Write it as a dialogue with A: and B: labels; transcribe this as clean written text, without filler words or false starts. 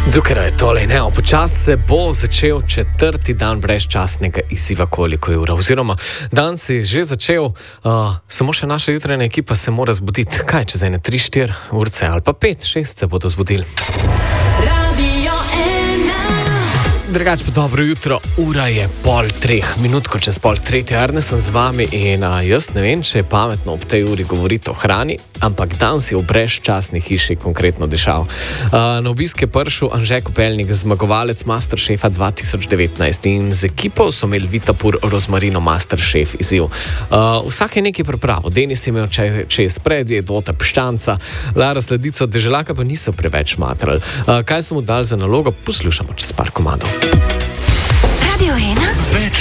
A: Zukera je tole, ne, počasi se bo začel 4. dan brezčasnega izziva Koliko je ura, oziroma dan se je že začel, samo še naša jutranja ekipa se mora zbuditi, kaj čez 3-4 urce ali pa 5-6 se bodo zbudili. Drugač pa dobro jutro, ura je 2:30, minutko čez 2:30, Arne sem z vami in jaz ne vem, če je pametno ob tej uri govoriti o hrani, ampak danes je v brezčasni hiši konkretno dišal. Na obisk je prišel Anže Kopeljnik, zmagovalec Masterchefa 2019 in z ekipo so imeli Vitapur Rozmarino Masterchef izziv. Vsak je nekaj pripravil, Denis je imel čez predje, Dota piščanca, Lara sledico, deželaka pa niso preveč matrali. Kaj so mu dali za nalogo, poslušamo čez par komadov.
B: Radio 1.